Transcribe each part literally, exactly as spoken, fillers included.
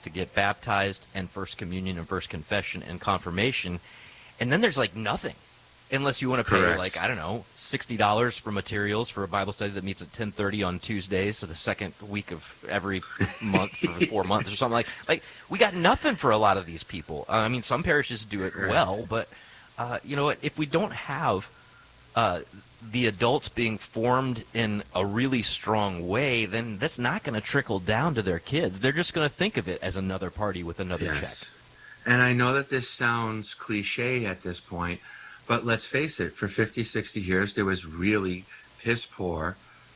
to get baptized and First Communion and First Confession and Confirmation, and then there's like nothing. Unless you want to pay, Correct. like, I don't know, sixty dollars for materials for a Bible study that meets at ten thirty on Tuesdays, so the second week of every month for four months or something. Like, like we got nothing for a lot of these people. Uh, I mean, some parishes do it Correct. well, but, uh, you know what, if we don't have uh, the adults being formed in a really strong way, then that's not going to trickle down to their kids. They're just going to think of it as another party with another Yes. check. And I know that this sounds cliche at this point, but let's face it, for fifty, sixty years, there was really piss poor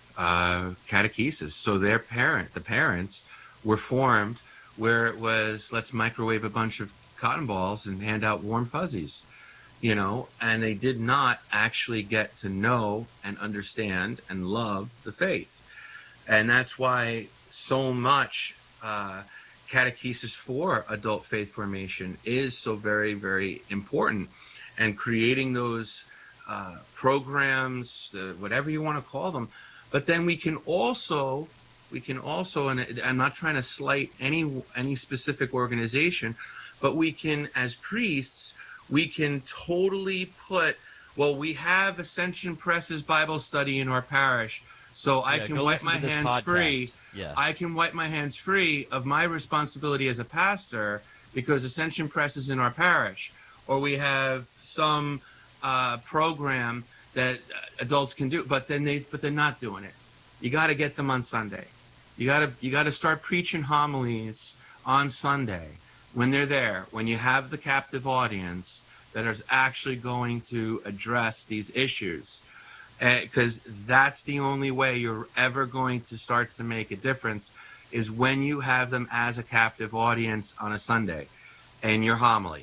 uh, catechesis. So their parent, the parents, were formed where it was, let's microwave a bunch of cotton balls and hand out warm fuzzies, you know, and they did not actually get to know and understand and love the faith. And that's why so much uh, catechesis for adult faith formation is so very, very important. And creating those uh, programs, uh, whatever you want to call them. But then we can also, we can also, and I'm not trying to slight any any specific organization, but we can, as priests, we can totally put, well, we have Ascension Press's Bible study in our parish, so I Yeah, can go wipe listen my to this hands podcast. free. Yeah. I can wipe my hands free of my responsibility as a pastor because Ascension Press is in our parish. Or we have some uh, program that adults can do, but then they, but they're not doing it. You got to get them on Sunday. You got to, you got to start preaching homilies on Sunday when they're there, when you have the captive audience that is actually going to address these issues, because uh, that's the only way you're ever going to start to make a difference is when you have them as a captive audience on a Sunday in your homily.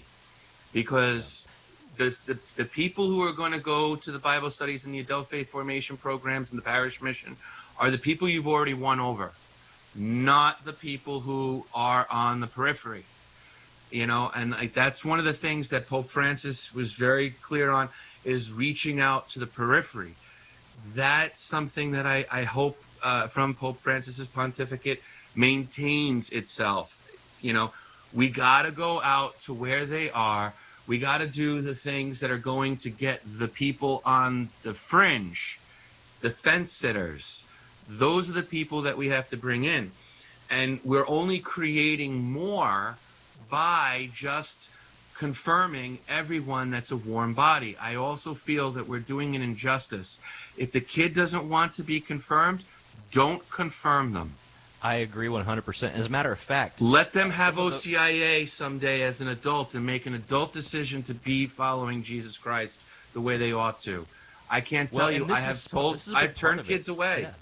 Because the, the the people who are going to go to the Bible studies and the adult faith formation programs and the parish mission are the people you've already won over, not the people who are on the periphery. You know, and like, that's one of the things that Pope Francis was very clear on, is reaching out to the periphery. That's something that I, I hope uh, from Pope Francis's pontificate maintains itself. You know, we got to go out to where they are. We got to do the things that are going to get the people on the fringe, the fence sitters. Those are the people that we have to bring in. And we're only creating more by just confirming everyone that's a warm body. I also feel that we're doing an injustice. If the kid doesn't want to be confirmed, don't confirm them. I agree one hundred percent. As a matter of fact, let them have O C I A someday as an adult and make an adult decision to be following Jesus Christ the way they ought to. I can't tell well, you. I have is, told. I've turned kids away. Yeah.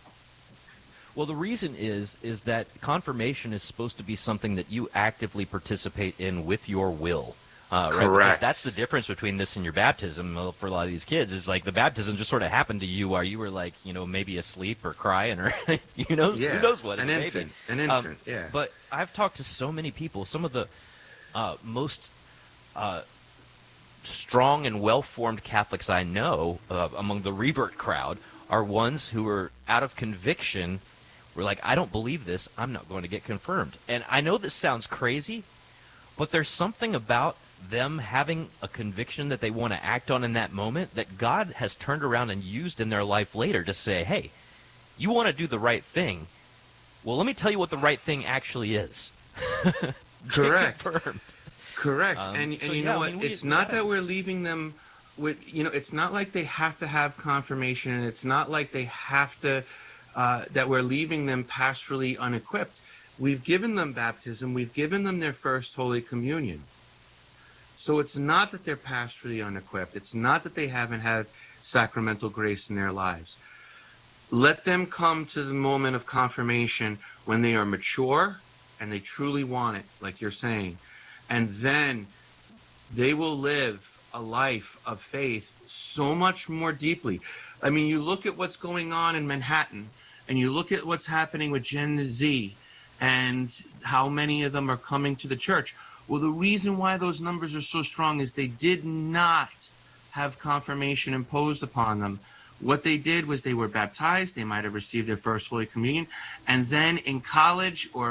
Well, the reason is is that confirmation is supposed to be something that you actively participate in with your will. Uh, right? Correct. Because that's the difference between this and your baptism for a lot of these kids. Is like the baptism just sort of happened to you while you were like, you know, maybe asleep or crying or, you know, yeah. who knows what. An infant. An infant, um, yeah. But I've talked to so many people, some of the uh, most uh, strong and well-formed Catholics I know uh, among the revert crowd are ones who are out of conviction. We're like, I don't believe this. I'm not going to get confirmed. And I know this sounds crazy, but there's something about them having a conviction that they want to act on in that moment that God has turned around and used in their life later to say, hey, you want to do the right thing. Well, let me tell you what the right thing actually is. Correct. Confirmed. Correct. Um, and so and you yeah, know I what? mean, we, it's we not gotta, that we're leaving them with, you know, it's not like they have to have confirmation, and it's not like they have to, uh, that we're leaving them pastorally unequipped. We've given them baptism. We've given them their first Holy Communion. So it's not that they're pastorally unequipped. It's not that they haven't had sacramental grace in their lives. Let them come to the moment of confirmation when they are mature and they truly want it, like you're saying. And then they will live a life of faith so much more deeply. I mean, you look at what's going on in Manhattan, and you look at what's happening with Gen Z, and how many of them are coming to the church. Well, the reason why those numbers are so strong is they did not have confirmation imposed upon them. What they did was they were baptized, they might have received their first Holy Communion, and then in college or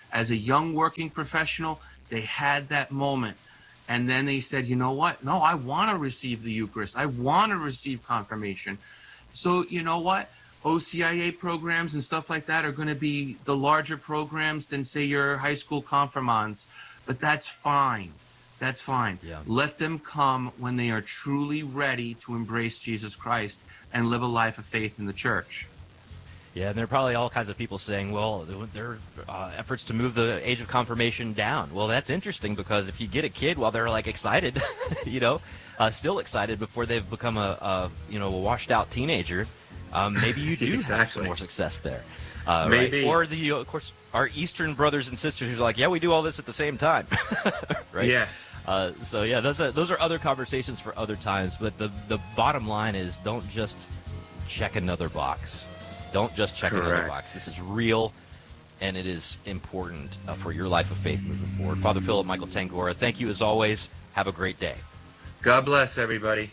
as a young working professional, they had that moment. And then they said, you know what? No, I want to receive the Eucharist. I want to receive confirmation. So, you know what? O C I A programs and stuff like that are going to be the larger programs than, say, your high school confirmands. But that's fine. That's fine. Yeah. Let them come when they are truly ready to embrace Jesus Christ and live a life of faith in the church. Yeah, and there are probably all kinds of people saying, well, there are uh, efforts to move the age of confirmation down. Well, that's interesting, because if you get a kid while they're, like, excited, you know, uh, still excited before they've become a, a you know, a washed-out teenager, um, maybe you do exactly. have some more success there. Uh, maybe. Right? Or, the, of course, our Eastern brothers and sisters who are like, yeah, we do all this at the same time. Right? Yeah. Uh, so, yeah, those are, those are other conversations for other times. But the, the bottom line is, don't just check another box. Don't just check Correct. another box. This is real, and it is important uh, for your life of faith moving forward. Father Philip Michael Tangora, thank you as always. Have a great day. God bless everybody.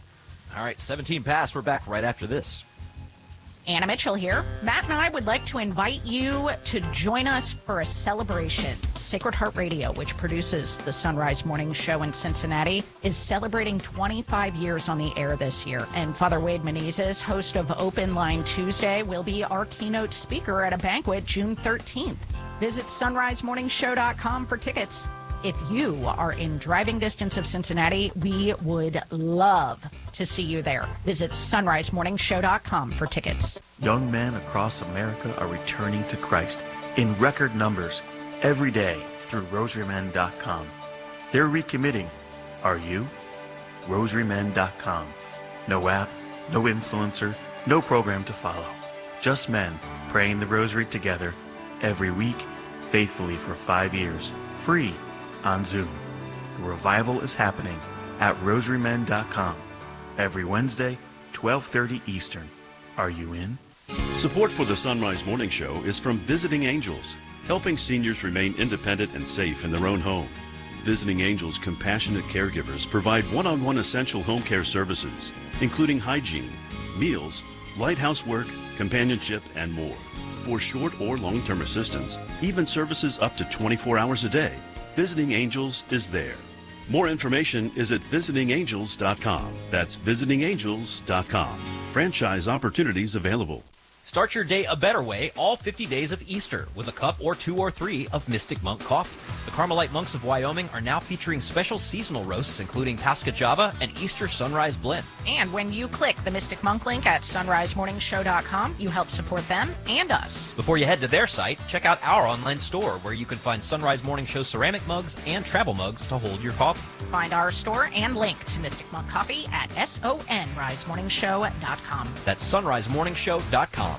All right, seventeen past. We're back right after this. Anna Mitchell here. Matt and I would like to invite you to join us for a celebration. Sacred Heart Radio, which produces the Sunrise Morning Show in Cincinnati, is celebrating twenty-five years on the air this year. And Father Wade Menezes, host of Open Line Tuesday, will be our keynote speaker at a banquet June thirteenth. Visit sunrise morning show dot com for tickets. If you are in driving distance of Cincinnati, we would love to see you there. Visit sunrise morning show dot com for tickets. Young men across America are returning to Christ in record numbers every day through rosary men dot com. They're recommitting. Are you? rosary men dot com. No app, no influencer, no program to follow. Just men praying the rosary together every week, faithfully for five years, free on Zoom. The revival is happening at rosary men dot com every Wednesday, twelve thirty Eastern. Are you in? Support for the Sunrise Morning Show is from Visiting Angels, helping seniors remain independent and safe in their own home. Visiting Angels compassionate caregivers provide one-on-one essential home care services, including hygiene, meals, light housework, companionship, and more. For short or long-term assistance, even services up to twenty-four hours a day, Visiting Angels is there. More information is at visiting angels dot com. That's visiting angels dot com. Franchise opportunities available. Start your day a better way all fifty days of Easter with a cup or two or three of Mystic Monk coffee. The Carmelite monks of Wyoming are now featuring special seasonal roasts, including Pascha Java and Easter Sunrise Blend. And when you click the Mystic Monk link at sunrise morning show dot com, you help support them and us. Before you head to their site, check out our online store, where you can find Sunrise Morning Show ceramic mugs and travel mugs to hold your coffee. Find our store and link to Mystic Monk Coffee at sunrise morning show dot com. That's sunrise morning show dot com.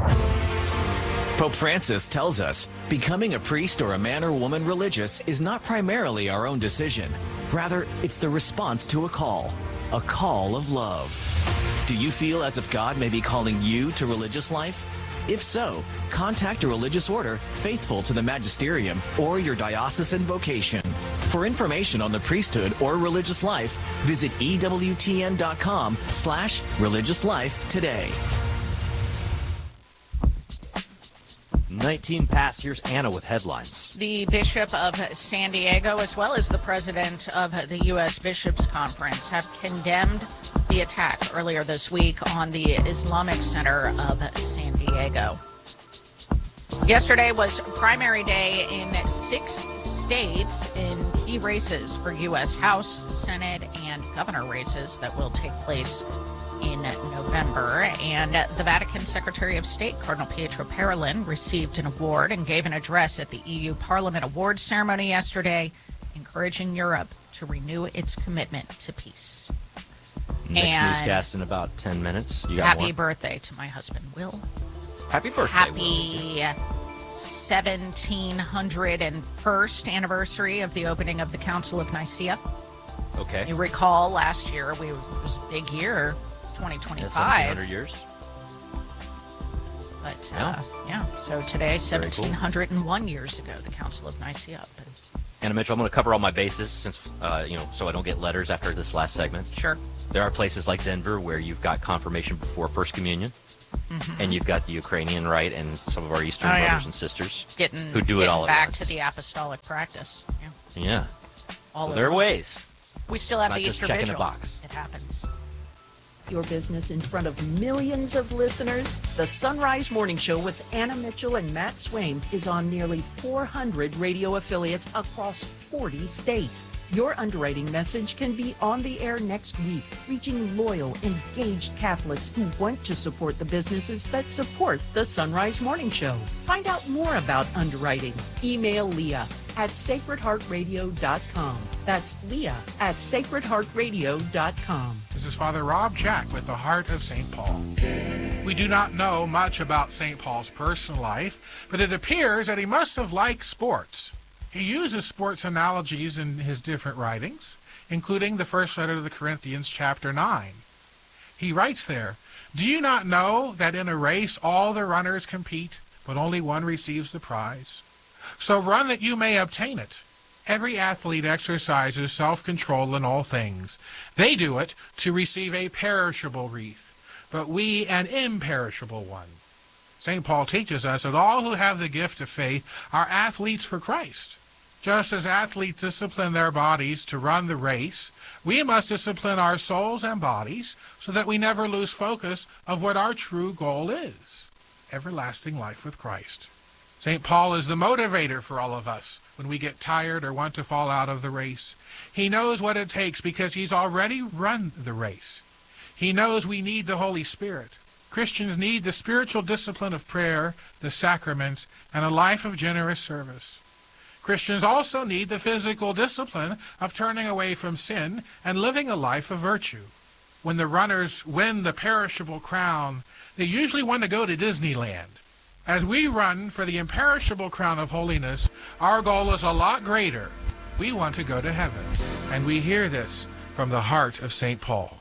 Pope Francis tells us becoming a priest or a man or woman religious is not primarily our own decision. Rather, it's the response to a call, a call of love. Do you feel as if God may be calling you to religious life? If so, contact a religious order faithful to the magisterium or your diocesan vocation. For information on the priesthood or religious life, visit E W T N dot com slash religious life today. nineteen past. Here's Anna with headlines. The Bishop of San Diego, as well as the president of the U S Bishops' Conference, have condemned the attack earlier this week on the Islamic Center of San Diego. Yesterday was primary day in six states in key races for U S House, Senate, and governor races that will take place in November. And the Vatican Secretary of State, Cardinal Pietro Parolin, received an award and gave an address at the E U Parliament Awards ceremony yesterday, encouraging Europe to renew its commitment to peace. Next And newscast in about ten minutes. You got happy more? birthday to my husband, Will. Happy birthday, Happy seventeen hundred first anniversary of the opening of the Council of Nicaea. Will. Okay. You recall last year, we it was a big year, twenty Yeah, seventeen twenty-five. hundred years. But, Yeah. uh, yeah, so today, Very cool. seventeen hundred one years ago, the Council of Nicaea opened. Anna Mitchell, I'm going to cover all my bases since, uh, you know, so I don't get letters after this last segment. Sure. There are places like Denver where you've got confirmation before First Communion. Mm-hmm. And you've got the Ukrainian right and some of our Eastern Oh, yeah. brothers and sisters Getting, who do it getting all at back once. to the apostolic practice. Yeah. Yeah. All So over. there are ways. We still have It's the not just Easter checking Vigil. a box. It happens. Your business in front of millions of listeners. The Sunrise Morning Show with Anna Mitchell and Matt Swain is on nearly four hundred radio affiliates across forty states. Your underwriting message can be on the air next week, reaching loyal, engaged Catholics who want to support the businesses that support the Sunrise Morning Show. Find out more about underwriting. Email Leah at sacred heart radio dot com. That's Leah at sacred heart radio dot com. This is Father Rob Jack with the Heart of Saint Paul. We do not know much about Saint Paul's personal life, but it appears that he must have liked sports. He uses sports analogies in his different writings, including the first letter to the Corinthians, chapter nine. He writes there, "Do you not know that in a race all the runners compete, but only one receives the prize? So run that you may obtain it. Every athlete exercises self-control in all things. They do it to receive a perishable wreath, but we an imperishable one." Saint Paul teaches us that all who have the gift of faith are athletes for Christ. Just as athletes discipline their bodies to run the race, we must discipline our souls and bodies so that we never lose focus of what our true goal is, everlasting life with Christ. Saint Paul is the motivator for all of us when we get tired or want to fall out of the race. He knows what it takes because he's already run the race. He knows we need the Holy Spirit. Christians need the spiritual discipline of prayer, the sacraments, and a life of generous service. Christians also need the physical discipline of turning away from sin and living a life of virtue. When the runners win the perishable crown, they usually want to go to Disneyland. As we run for the imperishable crown of holiness, our goal is a lot greater. We want to go to heaven, and we hear this from the heart of Saint Paul.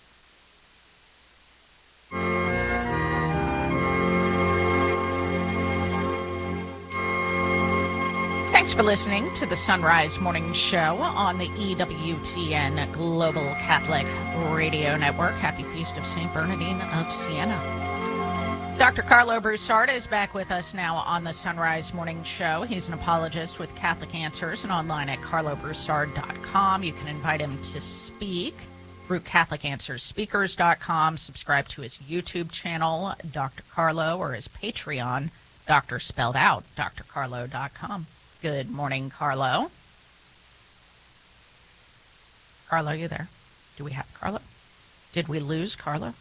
Thanks for listening to the Sunrise Morning Show on the E W T N Global Catholic Radio Network. Happy Feast of Saint Bernardine of Siena. Doctor Carlo Broussard is back with us now on the Sunrise Morning Show. He's an apologist with Catholic Answers and online at carlo broussard dot com. You can invite him to speak through catholic answers speakers dot com. Subscribe to his YouTube channel, Doctor Carlo, or his Patreon, Doctor spelled out, d r carlo dot com. Good morning, Carlo. Carlo, you there? Do we have Carlo? Did we lose Carlo?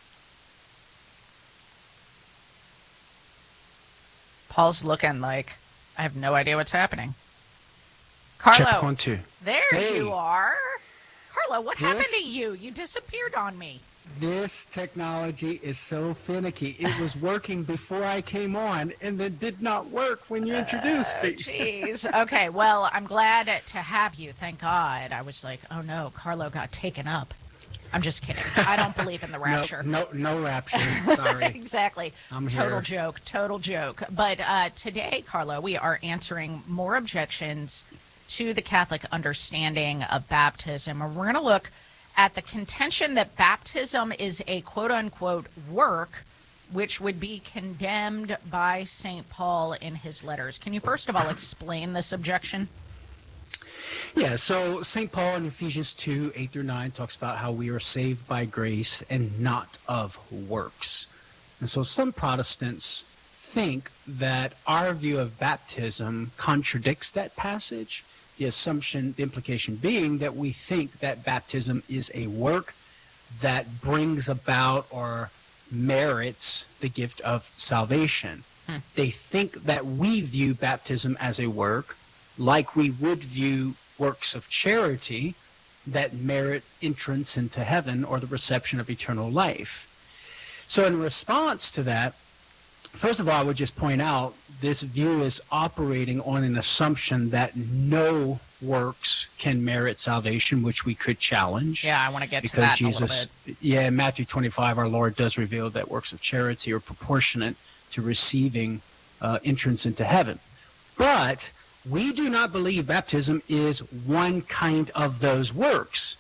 Paul's looking like I have no idea what's happening. Carlo, Check one, two. there Hey. you are. Carlo, what This- happened to you? You disappeared on me. This technology is so finicky. It was working before I came on, and then did not work when you introduced me. Jeez. Okay, well, I'm glad to have you. Thank God. I was like, oh no, Carlo got taken up. I'm just kidding. I don't believe in the rapture. No, no, no rapture. Sorry. Exactly. I'm total here. joke. Total joke. But uh, today, Carlo, we are answering more objections to the Catholic understanding of baptism. And we're going to look at the contention that baptism is a quote-unquote work, which would be condemned by Saint Paul in his letters. Can you first of all explain this objection? Yeah, so Saint Paul in Ephesians two, eight through nine talks about how we are saved by grace and not of works. And so some Protestants think that our view of baptism contradicts that passage. The assumption, the implication being that we think that baptism is a work that brings about or merits the gift of salvation. Hmm. They think that we view baptism as a work like we would view works of charity that merit entrance into heaven or the reception of eternal life. So in response to that, first of all, I would just point out this view is operating on an assumption that no works can merit salvation, which we could challenge. Yeah, I want to get because to that Jesus, in a little bit. Yeah, in Matthew twenty-five, our Lord does reveal that works of charity are proportionate to receiving uh, entrance into heaven. But we do not believe baptism is one kind of those works.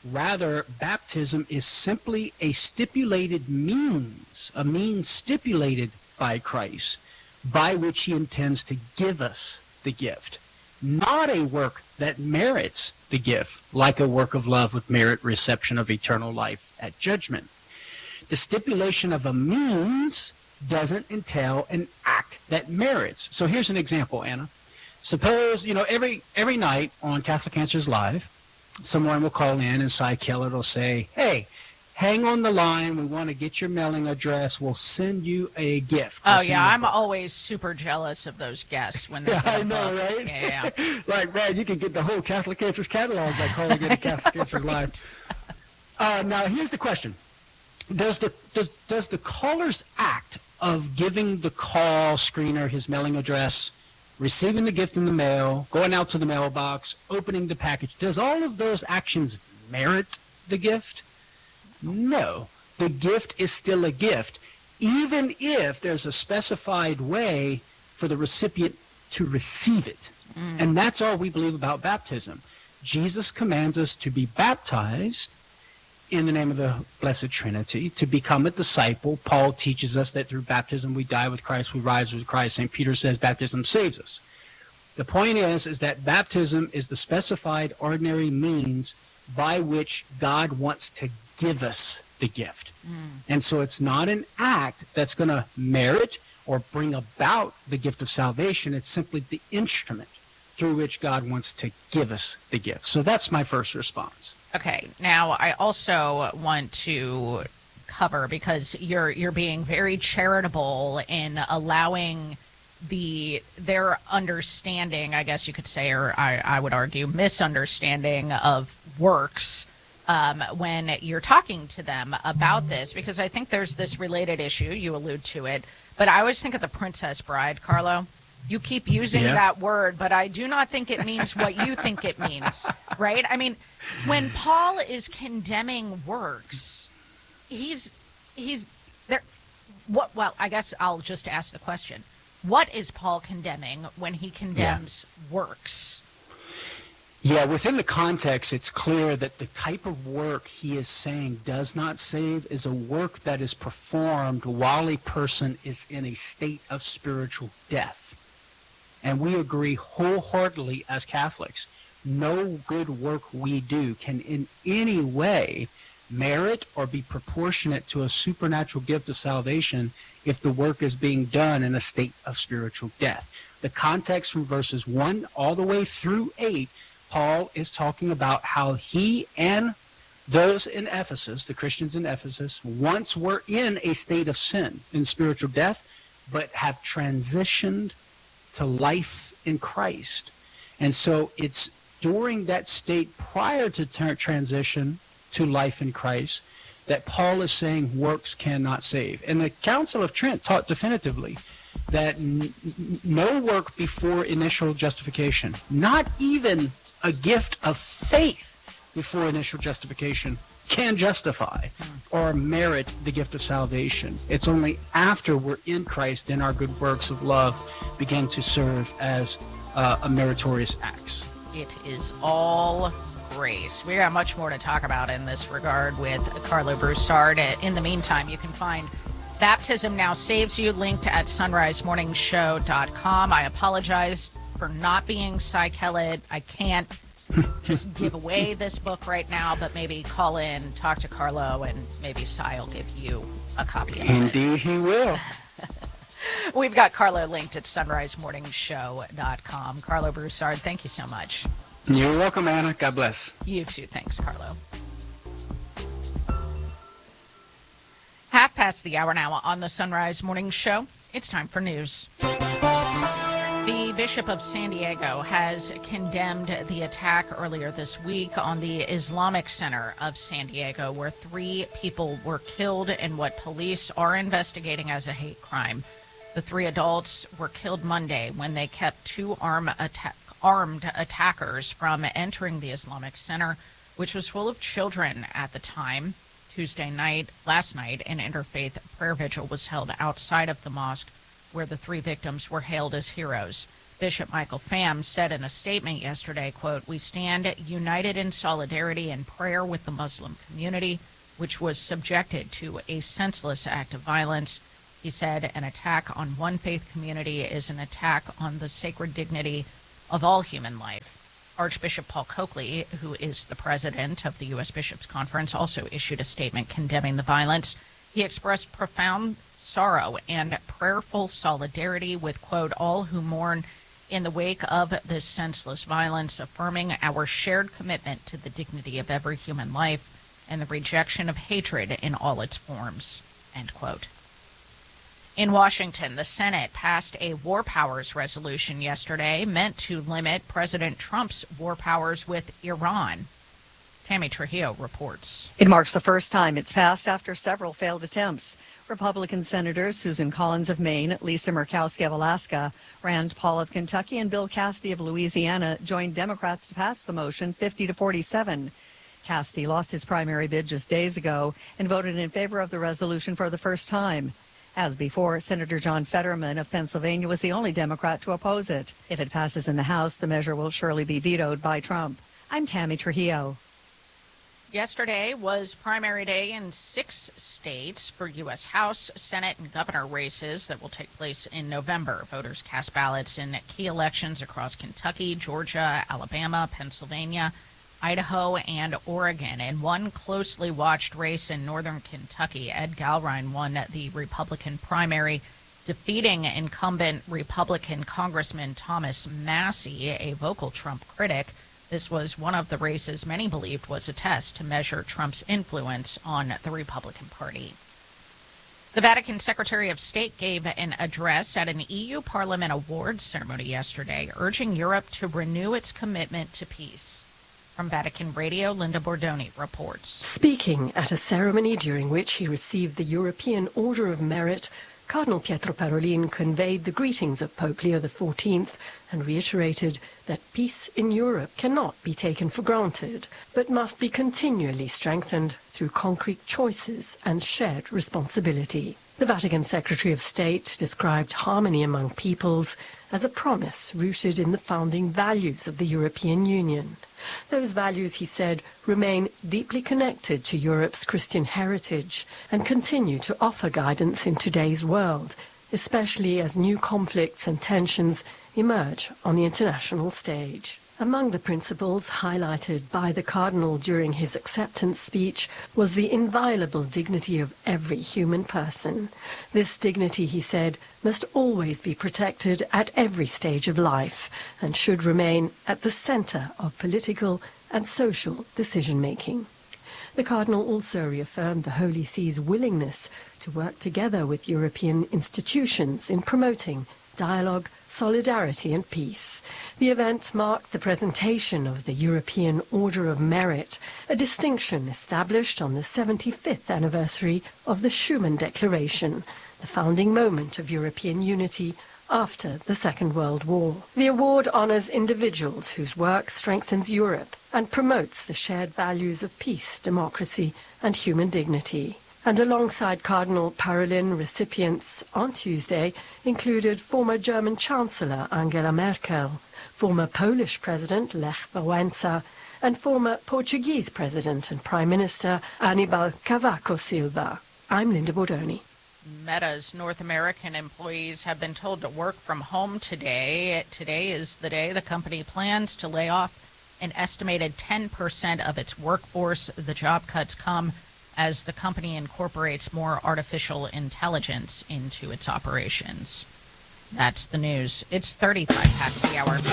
Rather, baptism is simply a stipulated means, a means stipulated by Christ, by which he intends to give us the gift, not a work that merits the gift, like a work of love would merit reception of eternal life at judgment. The stipulation of a means doesn't entail an act that merits. So here's an example, Anna. Suppose, you know, every every night on Catholic Answers Live, someone will call in and Cy Keller will say, hey, hang on the line. We want to get your mailing address. We'll send you a gift. We'll oh, yeah. I'm book. always super jealous of those guests when they Yeah, get a I know, book. right? Yeah, yeah. Like, man, you can get the whole Catholic Answers catalog by calling in Catholic Answers Live. Uh, now, here's the question. Does the, does, does the caller's act of giving the call screener his mailing address, receiving the gift in the mail, going out to the mailbox, opening the package, does all of those actions merit the gift? No. The gift is still a gift, even if there's a specified way for the recipient to receive it. Mm. And that's all we believe about baptism. Jesus commands us to be baptized in the name of the Blessed Trinity, to become a disciple. Paul teaches us that through baptism we die with Christ, we rise with Christ. Saint Peter says baptism saves us. The point is, is that baptism is the specified ordinary means by which God wants to give us the gift. Mm. And so it's not an act that's going to merit or bring about the gift of salvation. It's simply the instrument through which God wants to give us the gift. So that's my first response. Okay. Now, I also want to cover, because you're you're being very charitable in allowing the their understanding, I guess you could say, or I, I would argue, misunderstanding of works um, when you're talking to them about this, because I think there's this related issue. You allude to it, but I always think of the Princess Bride, Carlo. You keep using yeah. that word, but I do not think it means what you think it means, right? I mean, when Paul is condemning works, he's he's there. What? Well, I guess I'll just ask the question: what is Paul condemning when he condemns yeah. works? Yeah, within the context, it's clear that the type of work he is saying does not save is a work that is performed while a person is in a state of spiritual death. And we agree wholeheartedly as Catholics, no good work we do can in any way merit or be proportionate to a supernatural gift of salvation if the work is being done in a state of spiritual death. The context from verses one all the way through eight, Paul is talking about how he and those in Ephesus, the Christians in Ephesus, once were in a state of sin, in spiritual death, but have transitioned to life in Christ. And so it's during that state prior to ter- transition to life in Christ that Paul is saying works cannot save. And the Council of Trent taught definitively that n- no work before initial justification, not even a gift of faith before initial justification, can justify or merit the gift of salvation. It's only after we're in Christ and our good works of love begin to serve as uh, a meritorious acts. It is all grace. We got much more to talk about in this regard with Carlo Broussard. In the meantime, you can find Baptism Now Saves You linked at sunrise morning show dot com. I apologize for not being Cy Keller. I can't just give away this book right now, but maybe call in, talk to Carlo, and maybe Cy will give you a copy of it. Indeed he will. We've got Carlo linked at sunrise morning show dot com. Carlo Broussard, thank you so much. You're welcome, Anna. God bless. You too. Thanks, Carlo. Half past the hour now on the Sunrise Morning Show. It's time for news. The Bishop of San Diego has condemned the attack earlier this week on the Islamic Center of San Diego, where three people were killed in what police are investigating as a hate crime. The three adults were killed Monday when they kept two arm atta- armed attackers from entering the Islamic Center, which was full of children at the time. Tuesday night, last night, an interfaith prayer vigil was held outside of the mosque, where the three victims were hailed as heroes. Bishop Michael Pham said in a statement yesterday, quote, "We stand united in solidarity and prayer with the Muslim community, which was subjected to a senseless act of violence." He said an attack on one faith community is an attack on the sacred dignity of all human life. Archbishop Paul Coakley, who is the president of the U S Bishops' Conference, also issued a statement condemning the violence. He expressed profound sorrow and prayerful solidarity with, quote, "all who mourn in the wake of this senseless violence, affirming our shared commitment to the dignity of every human life and the rejection of hatred in all its forms," end quote. In Washington, the Senate passed a war powers resolution yesterday meant to limit President Trump's war powers with Iran. Tammy Trujillo reports. It marks the first time it's passed after several failed attempts. Republican Senators Susan Collins of Maine, Lisa Murkowski of Alaska, Rand Paul of Kentucky, and Bill Cassidy of Louisiana joined Democrats to pass the motion fifty to forty-seven. Cassidy lost his primary bid just days ago and voted in favor of the resolution for the first time. As before, Senator John Fetterman of Pennsylvania was the only Democrat to oppose it. If it passes in the House, the measure will surely be vetoed by Trump. I'm Tammy Trujillo. Yesterday was primary day in six states for U S House, Senate, and governor races that will take place in November. Voters cast ballots in key elections across Kentucky, Georgia, Alabama, Pennsylvania, Idaho, and Oregon. In one closely watched race in northern Kentucky, Ed Galrine won the Republican primary, defeating incumbent Republican Congressman Thomas Massie, a vocal Trump critic. This was one of the races many believed was a test to measure Trump's influence on the Republican Party. The Vatican Secretary of State gave an address at an E U Parliament Awards ceremony yesterday, urging Europe to renew its commitment to peace. From Vatican Radio, Linda Bordoni reports. Speaking at a ceremony during which he received the European Order of Merit, Cardinal Pietro Parolin conveyed the greetings of Pope Leo the fourteenth and reiterated that peace in Europe cannot be taken for granted, but must be continually strengthened through concrete choices and shared responsibility. The Vatican Secretary of State described harmony among peoples as a promise rooted in the founding values of the European Union. Those values, he said, remain deeply connected to Europe's Christian heritage and continue to offer guidance in today's world, especially as new conflicts and tensions emerge on the international stage. Among the principles highlighted by the Cardinal during his acceptance speech was the inviolable dignity of every human person. This dignity, he said, must always be protected at every stage of life and should remain at the center of political and social decision-making. The Cardinal also reaffirmed the Holy See's willingness to work together with European institutions in promoting dialogue, solidarity and peace. The event marked the presentation of the European Order of Merit, a distinction established on the seventy-fifth anniversary of the Schuman Declaration, the founding moment of European unity after the Second World War. The award honors individuals whose work strengthens Europe and promotes the shared values of peace, democracy and human dignity. And alongside Cardinal Parolin, recipients on Tuesday included former German Chancellor Angela Merkel, former Polish President Lech Wałęsa, and former Portuguese President and Prime Minister Aníbal Cavaco Silva. I'm Linda Bordoni. Meta's North American employees have been told to work from home today. Today is the day the company plans to lay off an estimated ten percent of its workforce. The job cuts come as the company incorporates more artificial intelligence into its operations. That's the news. It's thirty-five past the hour.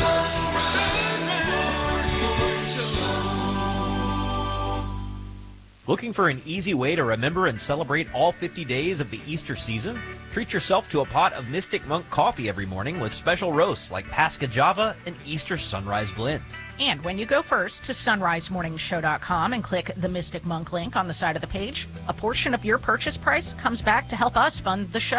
Looking for an easy way to remember and celebrate all fifty days of the Easter season? Treat yourself to a pot of Mystic Monk coffee every morning with special roasts like Pasca Java and Easter Sunrise Blend. And when you go first to sunrise morning show dot com and click the Mystic Monk link on the side of the page, a portion of your purchase price comes back to help us fund the show.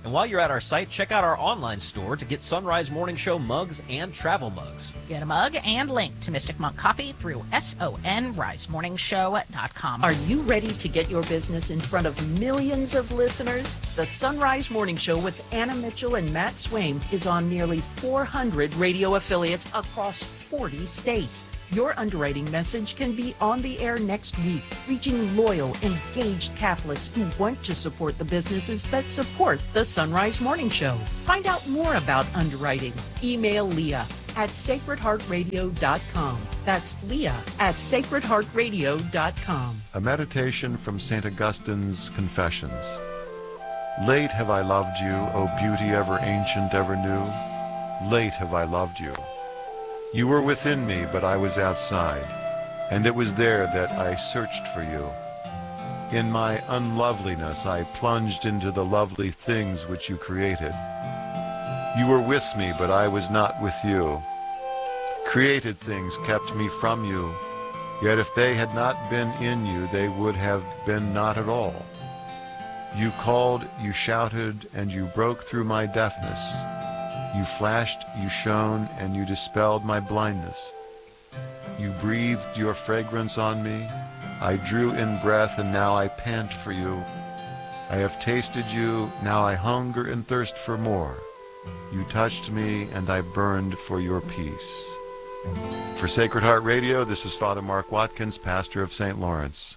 And while you're at our site, check out our online store to get Sunrise Morning Show mugs and travel mugs. Get a mug and link to Mystic Monk Coffee through sunrise morning show dot com. Are you ready to get your business in front of millions of listeners? The Sunrise Morning Show with Anna Mitchell and Matt Swaim is on nearly four hundred radio affiliates across forty states. Your underwriting message can be on the air next week, reaching loyal, engaged Catholics who want to support the businesses that support the Sunrise Morning Show. Find out more about underwriting. Email Leah at sacred heart radio dot com. That's Leah at sacred heart radio dot com. A meditation from Saint Augustine's Confessions. Late have I loved you, O beauty ever ancient, ever new. Late have I loved you. You were within me, but I was outside, and it was there that I searched for you. In my unloveliness I plunged into the lovely things which you created. You were with me, but I was not with you. Created things kept me from you, yet if they had not been in you, they would have been not at all. You called, you shouted, and you broke through my deafness. You flashed, you shone, and you dispelled my blindness. You breathed your fragrance on me. I drew in breath, and now I pant for you. I have tasted you, now I hunger and thirst for more. You touched me, and I burned for your peace. For Sacred Heart Radio, this is Father Mark Watkins, pastor of Saint Lawrence.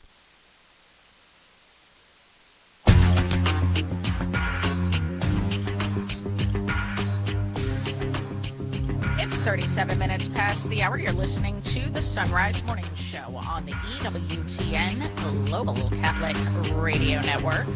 thirty-seven minutes past the hour. You're listening to the Sunrise Morning Show on the E W T N Global Catholic Radio Network.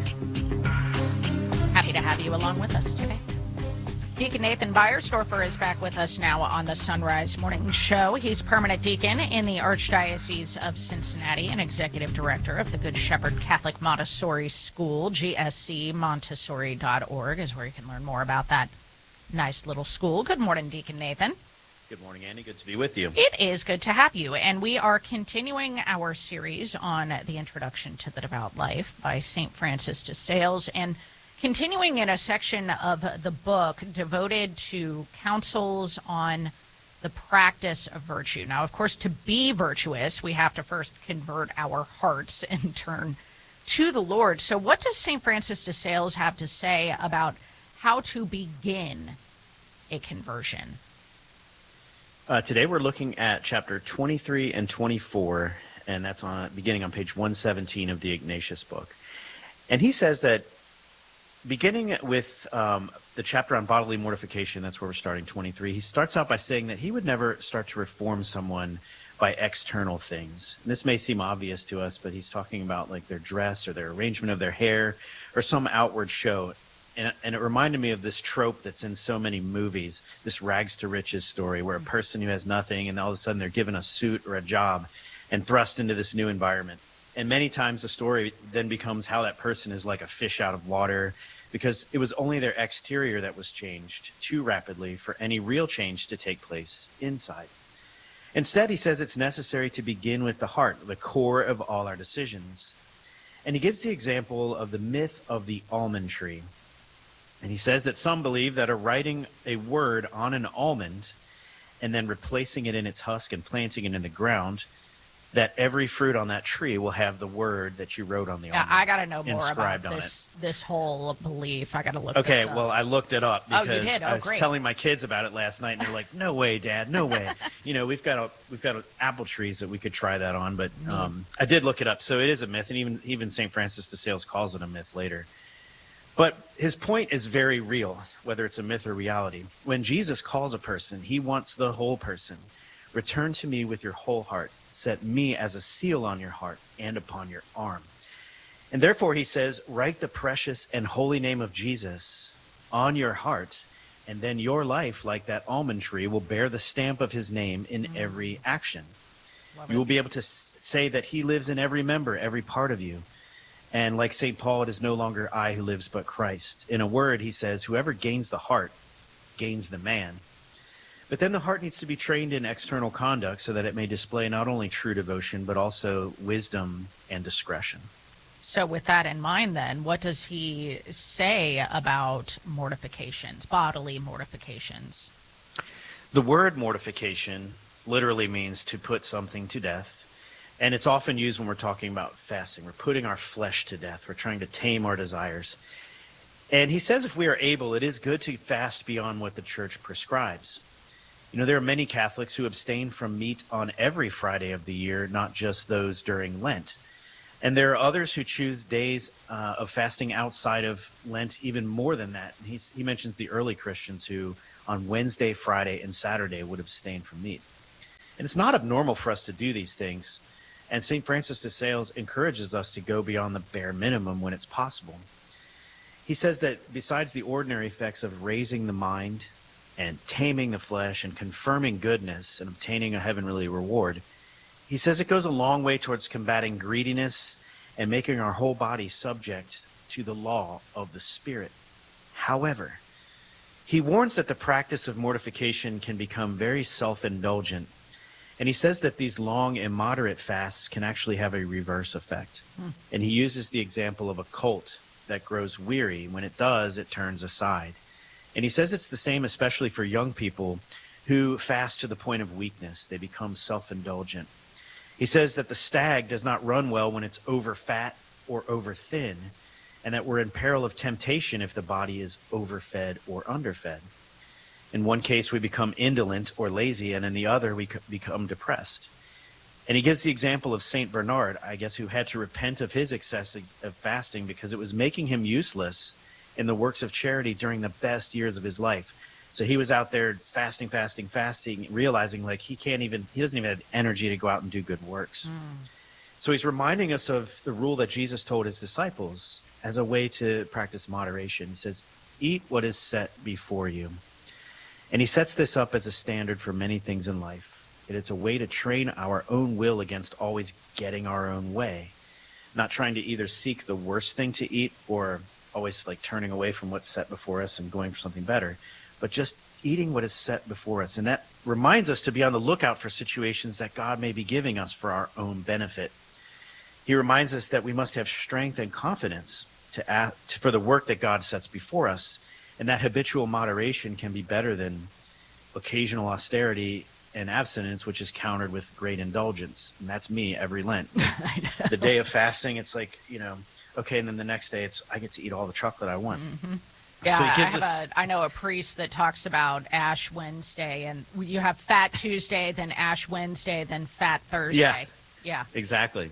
Happy to have you along with us today. Deacon Nathan Beiersdorfer is back with us now on the Sunrise Morning Show. He's permanent deacon in the Archdiocese of Cincinnati and executive director of the Good Shepherd Catholic Montessori School. G S C Montessori dot org is where you can learn more about that nice little school. Good morning, Deacon Nathan. Good morning, Andy. Good to be with you. It is good to have you. And we are continuing our series on the Introduction to the Devout Life by Saint Francis de Sales, and continuing in a section of the book devoted to counsels on the practice of virtue. Now, of course, to be virtuous, we have to first convert our hearts and turn to the Lord. So what does Saint Francis de Sales have to say about how to begin a conversion? Uh, today we're looking at chapter twenty-three and twenty-four, and that's on beginning on page one seventeen of the Ignatius book. And he says that beginning with um, the chapter on bodily mortification, that's where we're starting, twenty-three, he starts out by saying that he would never start to reform someone by external things. And this may seem obvious to us, but he's talking about like their dress or their arrangement of their hair or some outward show. And, and it reminded me of this trope that's in so many movies, this rags to riches story where a person who has nothing and all of a sudden they're given a suit or a job and thrust into this new environment. And many times the story then becomes how that person is like a fish out of water because it was only their exterior that was changed too rapidly for any real change to take place inside. Instead, he says it's necessary to begin with the heart, the core of all our decisions. And he gives the example of the myth of the almond tree. And he says that some believe that a writing a word on an almond and then replacing it in its husk and planting it in the ground, that every fruit on that tree will have the word that you wrote on the yeah, almond. I got to know more inscribed about on this this whole belief. I got to look Okay, this up. well, I looked it up Oh, because you did? Oh, I was great. telling my kids about it last night, and they're like, "No way, Dad, no way." You know, we've got a, we've got a, apple trees that we could try that on, but um, I did look it up, so it is a myth, and even even Saint Francis de Sales calls it a myth later. But his point is very real, whether it's a myth or reality. When Jesus calls a person, he wants the whole person. Return to me with your whole heart. Set me as a seal on your heart and upon your arm. And therefore, he says, write the precious and holy name of Jesus on your heart, and then your life, like that almond tree, will bear the stamp of his name in mm. every action. Love you it. Will be able to s- say that he lives in every member, every part of you. And like Saint Paul, it is no longer I who lives, but Christ. In a word, he says, whoever gains the heart gains the man. But then the heart needs to be trained in external conduct so that it may display not only true devotion, but also wisdom and discretion. So with that in mind, then, what does he say about mortifications, bodily mortifications? The word mortification literally means to put something to death. And it's often used when we're talking about fasting. We're putting our flesh to death. We're trying to tame our desires. And he says if we are able, it is good to fast beyond what the church prescribes. You know, there are many Catholics who abstain from meat on every Friday of the year, not just those during Lent. And there are others who choose days uh, of fasting outside of Lent, even more than that. He's, he mentions the early Christians who on Wednesday, Friday, and Saturday would abstain from meat. And it's not abnormal for us to do these things. And Saint Francis de Sales encourages us to go beyond the bare minimum when it's possible. He says that besides the ordinary effects of raising the mind and taming the flesh and confirming goodness and obtaining a heavenly reward, he says it goes a long way towards combating greediness and making our whole body subject to the law of the Spirit. However, he warns that the practice of mortification can become very self-indulgent, and he says that these long, immoderate fasts can actually have a reverse effect. Hmm. And he uses the example of a colt that grows weary. When it does, it turns aside. And he says it's the same especially for young people who fast to the point of weakness. They become self-indulgent. He says that the stag does not run well when it's over fat or over thin, and that we're in peril of temptation if the body is overfed or underfed. In one case, we become indolent or lazy, and in the other, we become depressed. And he gives the example of Saint Bernard, I guess, who had to repent of his excess of fasting because it was making him useless in the works of charity during the best years of his life. So he was out there fasting, fasting, fasting, realizing like he can't even, he doesn't even have energy to go out and do good works. Mm. So he's reminding us of the rule that Jesus told his disciples as a way to practice moderation. He says, eat what is set before you. And he sets this up as a standard for many things in life. It's a way to train our own will against always getting our own way, not trying to either seek the worst thing to eat or always like turning away from what's set before us and going for something better, but just eating what is set before us. And that reminds us to be on the lookout for situations that God may be giving us for our own benefit. He reminds us that we must have strength and confidence to act, for the work that God sets before us, and that habitual moderation can be better than occasional austerity and abstinence, which is countered with great indulgence. And that's me every Lent. The day of fasting, it's like, you know, okay, and then the next day it's I get to eat all the chocolate I want. Mm-hmm. Yeah, so I, have us... a, I know a priest that talks about Ash Wednesday, and you have Fat Tuesday, then Ash Wednesday, then Fat Thursday. Yeah, yeah. Exactly.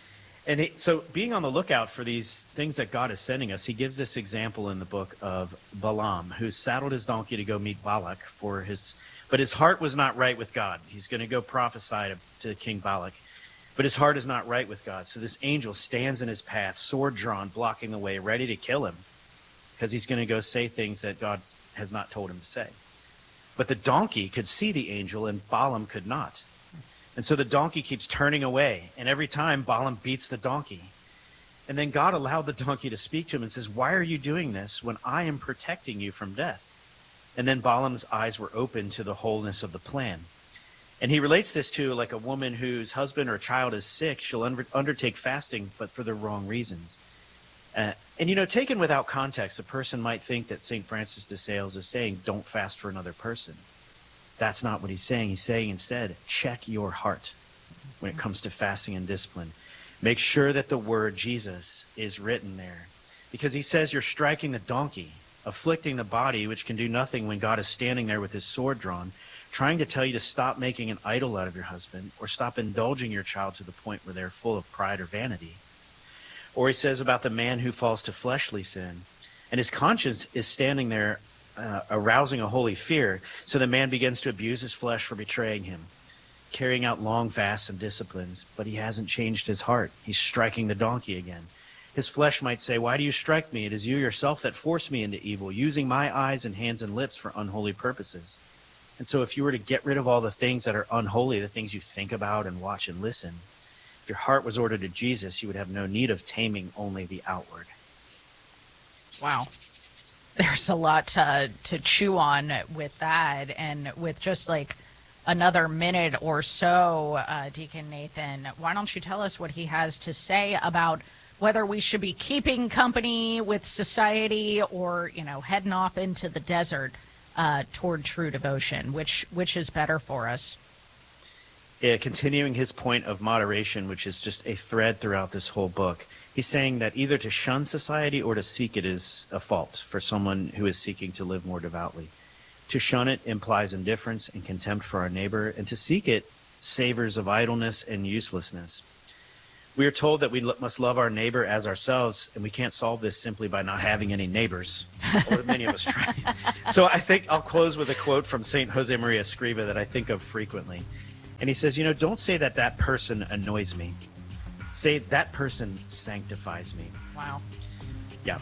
And it, so being on the lookout for these things that God is sending us, he gives this example in the book of Balaam, who saddled his donkey to go meet Balak for his... But his heart was not right with God. He's going to go prophesy to, to King Balak. But his heart is not right with God. So this angel stands in his path, sword drawn, blocking the way, ready to kill him, because he's going to go say things that God has not told him to say. But the donkey could see the angel, and Balaam could not. And so the donkey keeps turning away. And every time, Balaam beats the donkey. And then God allowed the donkey to speak to him and says, why are you doing this when I am protecting you from death? And then Balaam's eyes were open to the wholeness of the plan. And he relates this to like a woman whose husband or child is sick. She'll under, undertake fasting, but for the wrong reasons. Uh, and, you know, taken without context, a person might think that Saint Francis de Sales is saying, don't fast for another person. That's not what he's saying. He's saying instead, check your heart when it comes to fasting and discipline. Make sure that the word Jesus is written there. Because he says you're striking the donkey, afflicting the body, which can do nothing when God is standing there with his sword drawn, trying to tell you to stop making an idol out of your husband or stop indulging your child to the point where they're full of pride or vanity. Or he says about the man who falls to fleshly sin, and his conscience is standing there uh, arousing a holy fear, so the man begins to abuse his flesh for betraying him, carrying out long fasts and disciplines, but he hasn't changed his heart. He's striking the donkey again. His flesh might say, why do you strike me? It is you yourself that force me into evil, using my eyes and hands and lips for unholy purposes. And so if you were to get rid of all the things that are unholy, the things you think about and watch and listen, if your heart was ordered to Jesus, you would have no need of taming only the outward. Wow. There's a lot to, to chew on with that. And with just like another minute or so, uh, Deacon Nathan, why don't you tell us what he has to say about whether we should be keeping company with society or, you know, heading off into the desert uh, toward true devotion, which which is better for us. Yeah, continuing his point of moderation, which is just a thread throughout this whole book. He's saying that either to shun society or to seek it is a fault for someone who is seeking to live more devoutly. To shun it implies indifference and contempt for our neighbor, and to seek it savors of idleness and uselessness. We are told that we lo- must love our neighbor as ourselves, and we can't solve this simply by not having any neighbors, although many of us try. So I think I'll close with a quote from Saint Jose Maria Escriva that I think of frequently. And he says, you know, don't say that that person annoys me. Say that person sanctifies me. Wow. Yeah.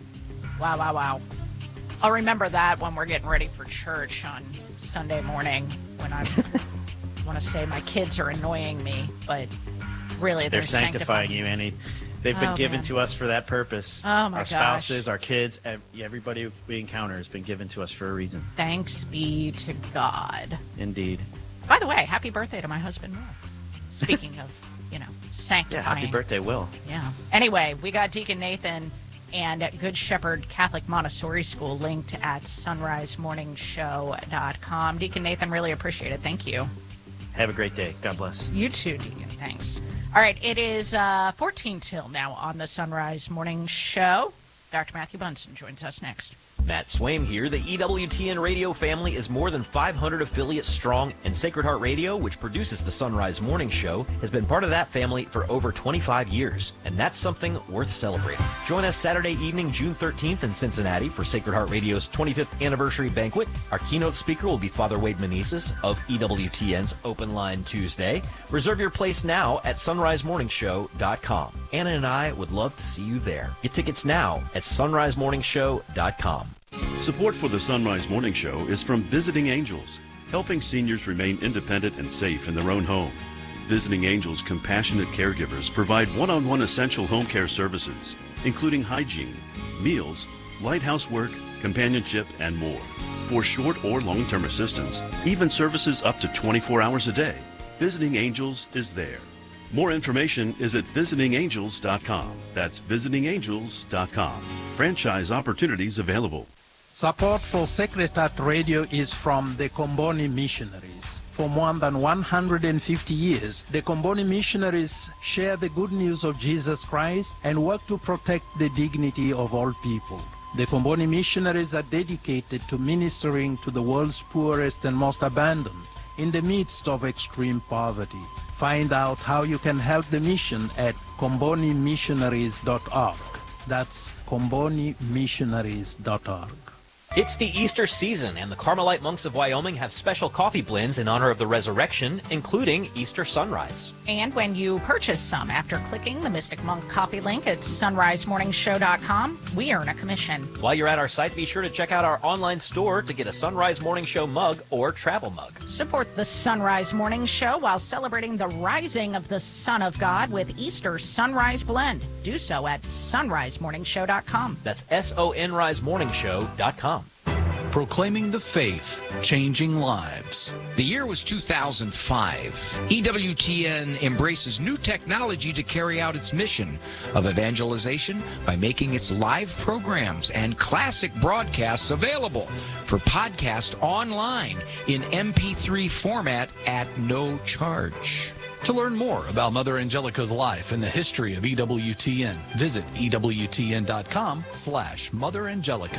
Wow, wow, wow. I'll remember that when we're getting ready for church on Sunday morning when I want to say my kids are annoying me, but really they're, they're sanctifying, sanctifying you, Annie. They've been oh, given man. to us for that purpose. Oh, my our gosh. spouses, our kids, everybody we encounter has been given to us for a reason. Thanks be to God. Indeed. By the way, happy birthday to my husband, Will. Speaking of, you know, sanctifying. Yeah, happy birthday, Will. Yeah. Anyway, we got Deacon Nathan and Good Shepherd Catholic Montessori School linked at sunrise morning show dot com. Deacon Nathan, really appreciate it. Thank you. Have a great day. God bless. You too, Deacon. Thanks. All right, it is uh, fourteen till now on the Sunrise Morning Show. Doctor Matthew Bunson joins us next. Matt Swaim here. The E W T N radio family is more than five hundred affiliates strong, and Sacred Heart Radio, which produces the Sunrise Morning Show, has been part of that family for over twenty-five years, and that's something worth celebrating. Join us Saturday evening, June thirteenth in Cincinnati for Sacred Heart Radio's twenty-fifth anniversary banquet. Our keynote speaker will be Father Wade Meneses of E W T N's Open Line Tuesday. Reserve your place now at sunrise morning show dot com. Anna and I would love to see you there. Get tickets now at sunrise morning show dot com. Support for the Sunrise Morning Show is from Visiting Angels, helping seniors remain independent and safe in their own home. Visiting Angels compassionate caregivers provide one-on-one essential home care services, including hygiene, meals, light housework, companionship, and more. For short or long-term assistance, even services up to twenty-four hours a day, Visiting Angels is there. More information is at visiting angels dot com. That's visiting angels dot com. Franchise opportunities available. Support for Sacred Heart Radio is from the Comboni Missionaries. For more than one hundred fifty years, the Comboni Missionaries share the good news of Jesus Christ and work to protect the dignity of all people. The Comboni Missionaries are dedicated to ministering to the world's poorest and most abandoned in the midst of extreme poverty. Find out how you can help the mission at comboni missionaries dot org. That's comboni missionaries dot org. It's the Easter season, and the Carmelite monks of Wyoming have special coffee blends in honor of the resurrection, including Easter Sunrise. And when you purchase some after clicking the Mystic Monk coffee link at sunrise morning show dot com, we earn a commission. While you're at our site, be sure to check out our online store to get a Sunrise Morning Show mug or travel mug. Support the Sunrise Morning Show while celebrating the rising of the Son of God with Easter Sunrise Blend. Do so at sunrise morning show dot com. That's S O N rise morning show dot com. Proclaiming the faith, changing lives. The year was two thousand five. E W T N embraces new technology to carry out its mission of evangelization by making its live programs and classic broadcasts available for podcast online in M P three format at no charge. To learn more about Mother Angelica's life and the history of E W T N, visit E W T N dot com slash Mother Angelica.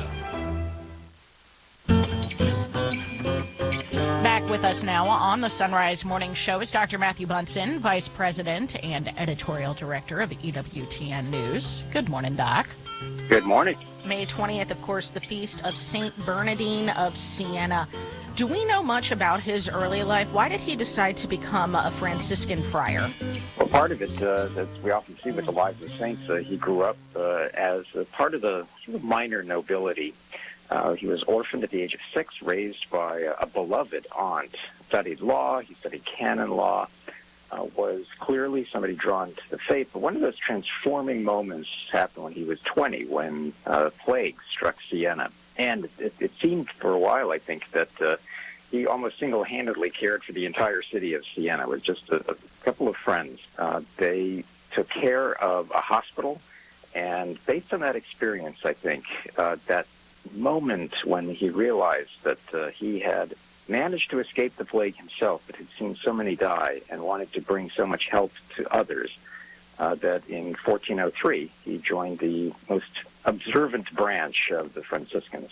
Back with us now on the Sunrise Morning Show is Doctor Matthew Bunson, Vice President and Editorial Director of E W T N News. Good morning, Doc. Good morning. May twentieth, of course, the feast of Saint Bernardine of Siena. Do we know much about his early life? Why did he decide to become a Franciscan friar? Well, part of it, uh, as we often see with the lives of saints, uh, he grew up uh, as a part of the sort of minor nobility. Uh, he was orphaned at the age of six, raised by a, a beloved aunt, studied law, he studied canon law, uh, was clearly somebody drawn to the faith. But one of those transforming moments happened when he was twenty, when uh, plague struck Siena. And it, it seemed for a while, I think, that uh, he almost single-handedly cared for the entire city of Siena with just a, a couple of friends. Uh, they took care of a hospital. And based on that experience, I think, uh, that moment when he realized that uh, he had managed to escape the plague himself, but had seen so many die and wanted to bring so much help to others, uh, that in fourteen oh three he joined the most observant branch of the Franciscans.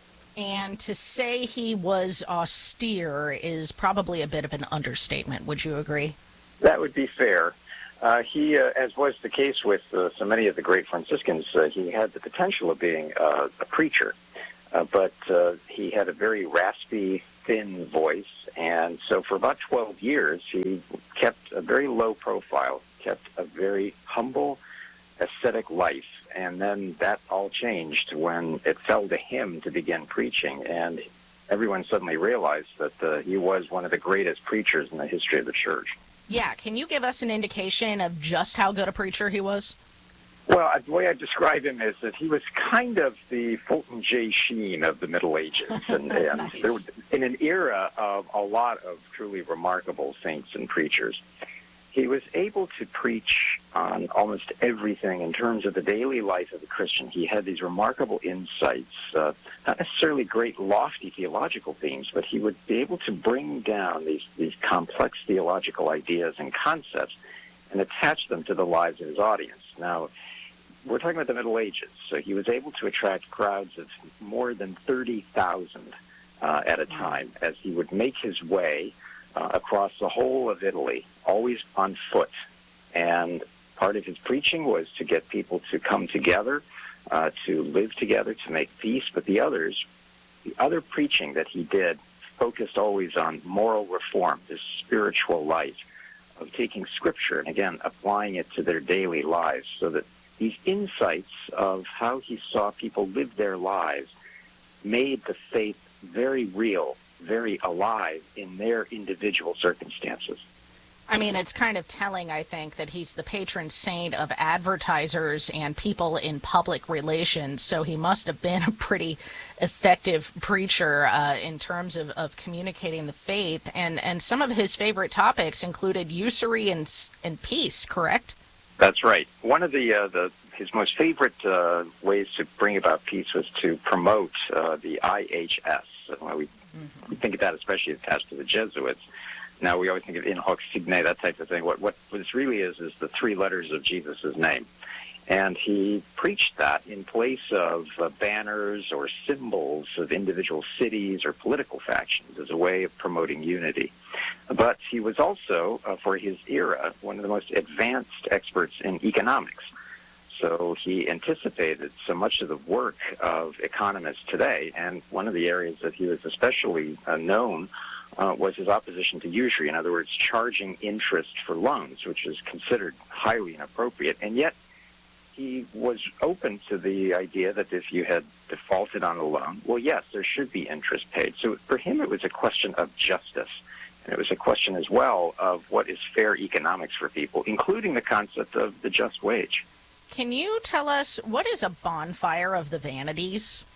And to say he was austere is probably a bit of an understatement. Would you agree? That would be fair. Uh, he, uh, as was the case with uh, so many of the great Franciscans, uh, he had the potential of being uh, a preacher, uh, but uh, he had a very raspy, thin voice, and so for about twelve years he kept a very low profile, kept a very humble, ascetic life, and then that all changed when it fell to him to begin preaching, and everyone suddenly realized that uh, he was one of the greatest preachers in the history of the church. Yeah, can you give us an indication of just how good a preacher he was? Well, the way I describe him is that he was kind of the Fulton J. Sheen of the Middle Ages, and, and Nice. there was, in an era of a lot of truly remarkable saints and preachers. He was able to preach on almost everything in terms of the daily life of a Christian. He had these remarkable insights, uh, not necessarily great lofty theological themes, but he would be able to bring down these, these complex theological ideas and concepts and attach them to the lives of his audience. Now, we're talking about the Middle Ages, so he was able to attract crowds of more than thirty thousand uh, at a time as he would make his way uh, across the whole of Italy, always on foot. And part of his preaching was to get people to come together, uh, to live together, to make peace. But the others, the other preaching that he did focused always on moral reform, this spiritual life of taking Scripture and, again, applying it to their daily lives so that these insights of how he saw people live their lives made the faith very real, very alive in their individual circumstances. I mean, it's kind of telling, I think, that he's the patron saint of advertisers and people in public relations, so he must have been a pretty effective preacher uh, in terms of, of communicating the faith. And, and some of his favorite topics included usury and, and peace, correct? That's right. One of the, uh, the his most favorite uh, ways to bring about peace was to promote uh, the I H S. Well, we, mm-hmm. we think of that especially attached to the Jesuits. Now, we always think of in hoc signe, that type of thing. What, what this really is is the three letters of Jesus' name. And he preached that in place of uh, banners or symbols of individual cities or political factions as a way of promoting unity. But he was also, uh, for his era, one of the most advanced experts in economics. So he anticipated so much of the work of economists today, and one of the areas that he was especially uh, known Uh, was his opposition to usury, in other words, charging interest for loans, which is considered highly inappropriate. And yet he was open to the idea that if you had defaulted on a loan, well, yes, there should be interest paid. So for him, it was a question of justice. And it was a question as well of what is fair economics for people, including the concept of the just wage. Can you tell us, what is a bonfire of the vanities?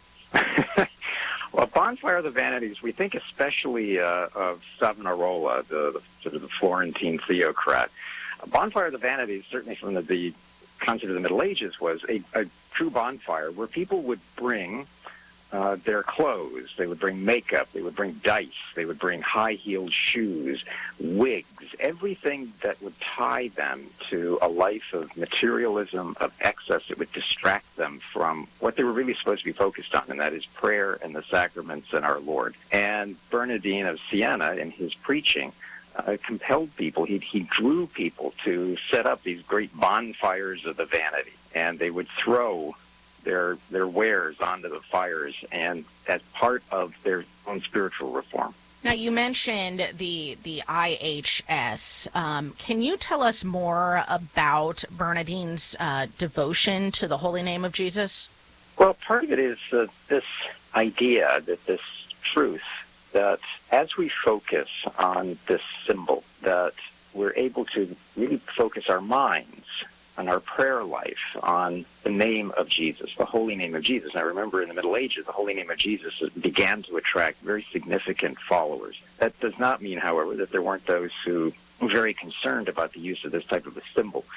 Well, Bonfire of the Vanities, we think especially uh, of Savonarola, the, the sort of the Florentine theocrat. A Bonfire of the Vanities, certainly from the, the concept of the Middle Ages, was a, a true bonfire where people would bring uh, their clothes, they would bring makeup, they would bring dice, they would bring high-heeled shoes, wigs, everything that would tie them to a life of materialism, of excess. It would distract them from what they were really supposed to be focused on, and that is prayer and the sacraments and our Lord. And Bernardine of Siena, in his preaching, uh, compelled people, he, he drew people to set up these great bonfires of the vanity, and they would throw their their wares onto the fires, and as part of their own spiritual reform. Now, you mentioned the the I H S. Um, can you tell us more about Bernardine's uh, devotion to the holy name of Jesus? Well, part of it is uh, this idea, that this truth, that as we focus on this symbol, that we're able to really focus our minds on our prayer life, on the name of Jesus, the holy name of Jesus. Now, remember, in the Middle Ages, the holy name of Jesus began to attract very significant followers. That does not mean, however, that there weren't those who were very concerned about the use of this type of a symbol.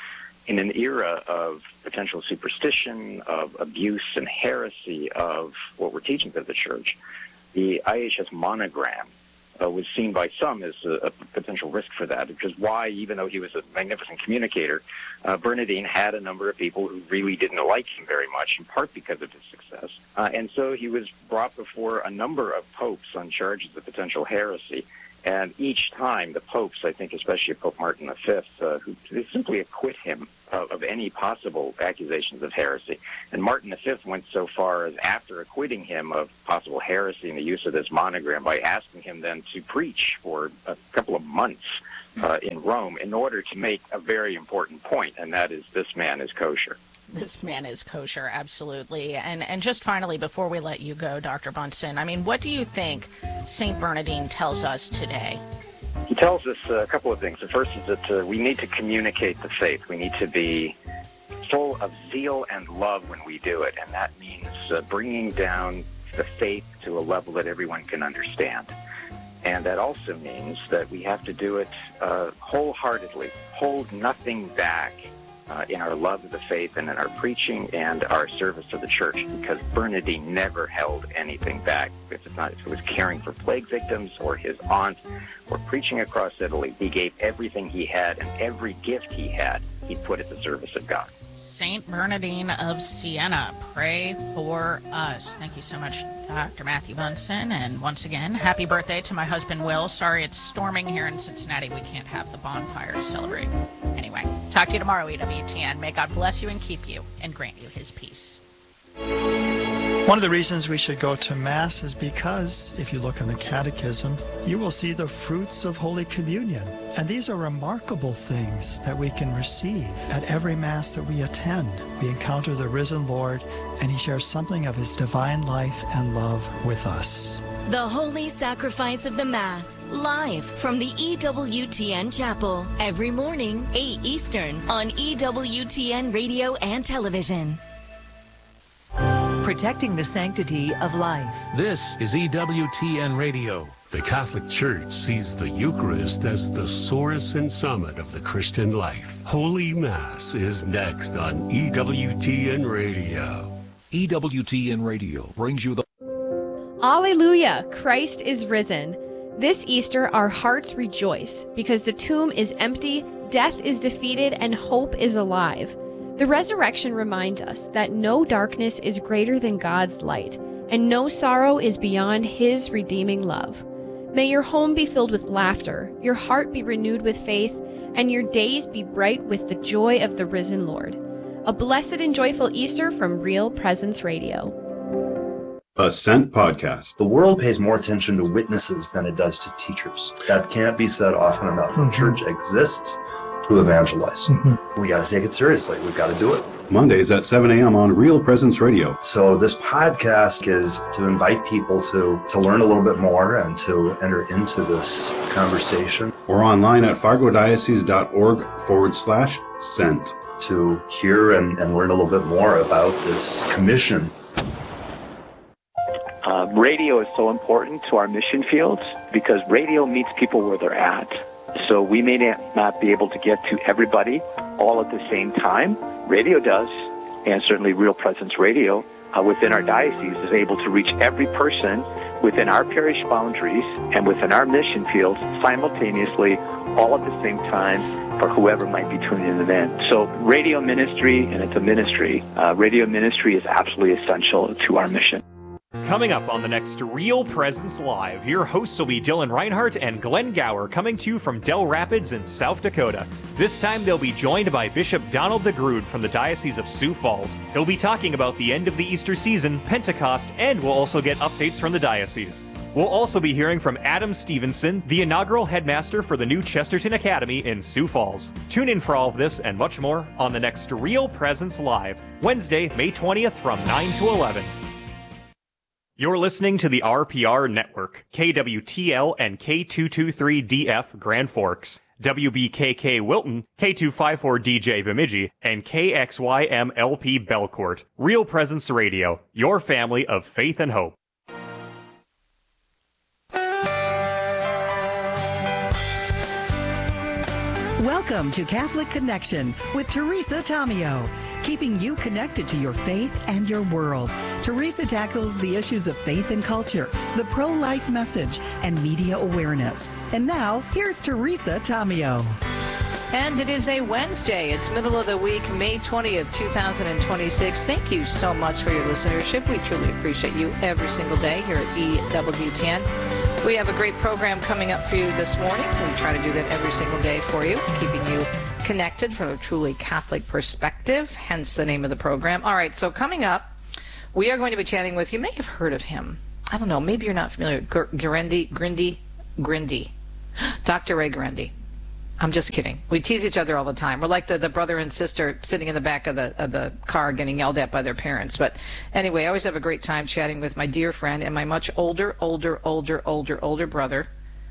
in an era of potential superstition, of abuse and heresy of what we're teaching to the church, the I H S monogram uh, was seen by some as a, a potential risk for that, which is why, even though he was a magnificent communicator, uh, Bernardine had a number of people who really didn't like him very much, in part because of his success. Uh, and so he was brought before a number of popes on charges of potential heresy. And each time, the popes, I think especially Pope Martin the Fifth, uh, who they simply acquit him of, of any possible accusations of heresy. And Martin the Fifth went so far as, after acquitting him of possible heresy in the use of this monogram, by asking him then to preach for a couple of months uh, in Rome in order to make a very important point, and that is, this man is kosher. This man is kosher, absolutely. And and just finally, before we let you go, Doctor Bunson, I mean, what do you think Saint Bernardine tells us today? He tells us a couple of things. The first is that uh, we need to communicate the faith. We need to be full of zeal and love when we do it, and that means uh, bringing down the faith to a level that everyone can understand. And that also means that we have to do it uh, wholeheartedly, hold nothing back, Uh, in our love of the faith and in our preaching and our service to the church, because Bernardine never held anything back. If it's not, if it was caring for plague victims or his aunt or preaching across Italy, he gave everything he had, and every gift he had, he put at the service of God. Saint Bernardine of Siena, pray for us. Thank you so much, Doctor Matthew Bunson. And once again, happy birthday to my husband, Will. Sorry it's storming here in Cincinnati. We can't have the bonfires celebrate. Anyway, talk to you tomorrow, E W T N. May God bless you and keep you and grant you his peace. One of the reasons we should go to Mass is because, if you look in the Catechism, you will see the fruits of Holy Communion. And these are remarkable things that we can receive at every Mass that we attend. We encounter the risen Lord, and he shares something of his divine life and love with us. The Holy Sacrifice of the Mass, live from the E W T N Chapel, every morning, eight Eastern, on E W T N Radio and Television. Protecting the sanctity of life. This is E W T N Radio. The Catholic Church sees the Eucharist as the source and summit of the Christian life. Holy Mass is next on E W T N Radio. E W T N Radio brings you the... Alleluia! Christ is risen. This Easter, our hearts rejoice because the tomb is empty, death is defeated, and hope is alive. The resurrection reminds us that no darkness is greater than God's light, and no sorrow is beyond his redeeming love. May your home be filled with laughter, your heart be renewed with faith, and your days be bright with the joy of the risen Lord. A blessed and joyful Easter from Real Presence Radio. A Sent Podcast. The world pays more attention to witnesses than it does to teachers. That can't be said often enough. The church exists to evangelize. Mm-hmm. We got to take it seriously. We've got to do it. Mondays at seven a.m. on Real Presence Radio. So this podcast is to invite people to, to learn a little bit more and to enter into this conversation. Or online at fargodiocese.org forward slash sent. To hear and, and learn a little bit more about this commission. Uh, radio is so important to our mission fields because radio meets people where they're at. So we may not be able to get to everybody all at the same time. Radio does, and certainly Real Presence Radio uh, within our diocese is able to reach every person within our parish boundaries and within our mission fields simultaneously, all at the same time, for whoever might be tuning in. So radio ministry, and it's a ministry, uh, radio ministry is absolutely essential to our mission. Coming up on the next Real Presence Live, your hosts will be Dylan Reinhardt and Glenn Gower, coming to you from Dell Rapids in South Dakota. This time they'll be joined by Bishop Donald DeGrood from the Diocese of Sioux Falls. He'll be talking about the end of the Easter season, Pentecost, and we'll also get updates from the diocese. We'll also be hearing from Adam Stevenson, the inaugural headmaster for the new Chesterton Academy in Sioux Falls. Tune in for all of this and much more on the next Real Presence Live, Wednesday, May twentieth from nine to eleven. You're listening to the R P R Network, K W T L and K two twenty-three D F Grand Forks, W B K K Wilton, K two fifty-four D J Bemidji, and K X Y M L P Belcourt. Real Presence Radio, your family of faith and hope. Welcome to Catholic Connection with Teresa Tomeo, keeping you connected to your faith and your world. Teresa tackles the issues of faith and culture, the pro-life message, and media awareness. And now, here's Teresa Tomeo. And it is a Wednesday. It's middle of the week, May twentieth, two thousand twenty-six. Thank you so much for your listenership. We truly appreciate you every single day here at E W T N. We have a great program coming up for you this morning. We try to do that every single day for you, keeping you connected from a truly Catholic perspective, hence the name of the program. All right, so coming up, we are going to be chatting with, you may have heard of him. I don't know, maybe you're not familiar. Guarendi, Grindy, Grindy. Doctor Ray Guarendi. I'm just kidding. We tease each other all the time. We're like the, the brother and sister sitting in the back of the of the car getting yelled at by their parents. But anyway, I always have a great time chatting with my dear friend and my much older, older, older, older, older brother,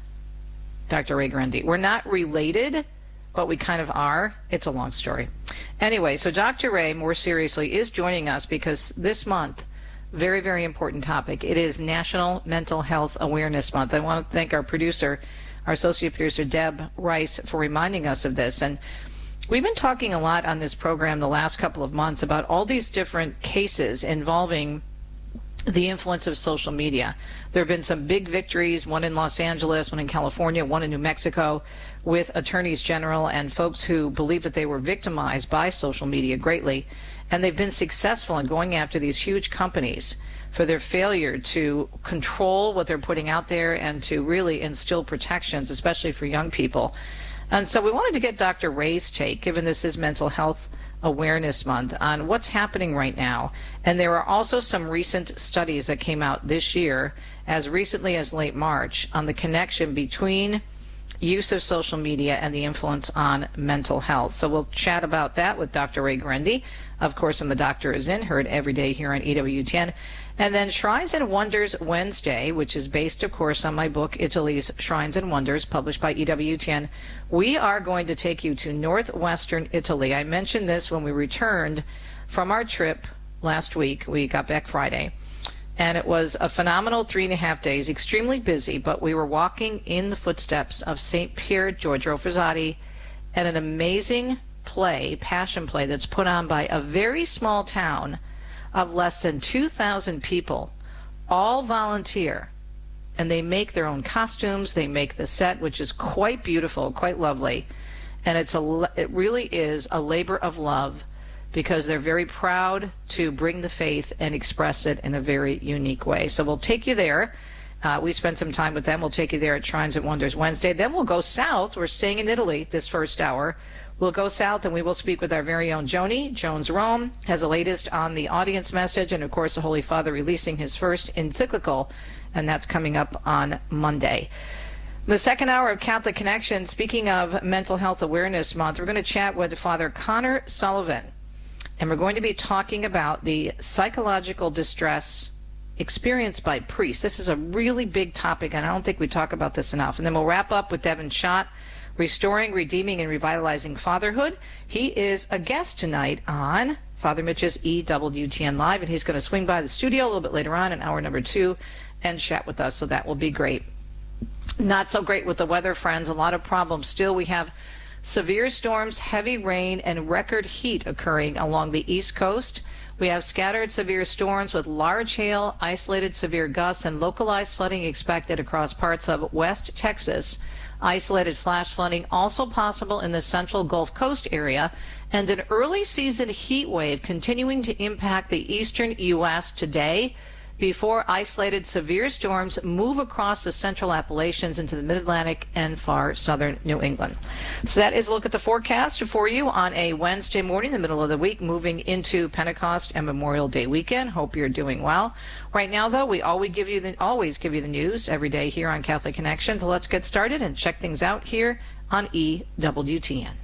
Doctor Ray Guarendi. We're not related, but we kind of are. It's a long story. Anyway, so Doctor Ray, more seriously, is joining us because this month, very, very important topic. It is National Mental Health Awareness Month. I want to thank our producer, our associate producer, Deb Rice, for reminding us of this. And we've been talking a lot on this program the last couple of months about all these different cases involving the influence of social media. There have been some big victories, one in Los Angeles, one in California, one in New Mexico, with attorneys general and folks who believe that they were victimized by social media greatly. And they've been successful in going after these huge companies for their failure to control what they're putting out there and to really instill protections, especially for young people. And so we wanted to get Doctor Ray's take, given this is Mental Health Awareness Month, on what's happening right now. And there are also some recent studies that came out this year, as recently as late March, on the connection between use of social media and the influence on mental health. So we'll chat about that with Doctor Ray Guarendi. Of course, and the doctor is in, heard every day here on E W T N. And then Shrines and Wonders Wednesday, which is based, of course, on my book, Italy's Shrines and Wonders, published by E W T N. We are going to take you to northwestern Italy. I mentioned this when we returned from our trip last week. We got back Friday. And it was a phenomenal three and a half days, extremely busy, but we were walking in the footsteps of Saint Pier Giorgio Frassati at an amazing play, passion play, that's put on by a very small town of less than two thousand people, all volunteer. And they make their own costumes, they make the set, which is quite beautiful, quite lovely. And it's a, it really is a labor of love, because they're very proud to bring the faith and express it in a very unique way. So we'll take you there. Uh, we spent some time with them. We'll take you there at Shrines and Wonders Wednesday. Then we'll go south. We're staying in Italy this first hour. We'll go south and we will speak with our very own Joni. Jones Rome has the latest on the audience message, and of course the Holy Father releasing his first encyclical, and that's coming up on Monday. The second hour of Catholic Connection, speaking of Mental Health Awareness Month, we're going to chat with Father Connor Sullivan. And we're going to be talking about the psychological distress experienced by priests. This is a really big topic, and I don't think we talk about this enough. And then we'll wrap up with Devin Schott, Restoring, Redeeming, and Revitalizing Fatherhood. He is a guest tonight on Father Mitch's E W T N Live, and he's going to swing by the studio a little bit later on in hour number two and chat with us, so that will be great. Not so great with the weather, friends. A lot of problems still. We have severe storms, heavy rain, and record heat occurring along the East Coast. We have scattered severe storms with large hail, isolated severe gusts, and localized flooding expected across parts of West Texas. Isolated flash flooding also possible in the central Gulf Coast area, and an early season heat wave continuing to impact the eastern U S today, before isolated severe storms move across the central Appalachians into the mid-Atlantic and far southern New England. So that is a look at the forecast for you on a Wednesday morning, the middle of the week, moving into Pentecost and Memorial Day weekend. Hope you're doing well. Right now, though, we always give you the, always give you the news every day here on Catholic Connection. So let's get started and check things out here on E W T N.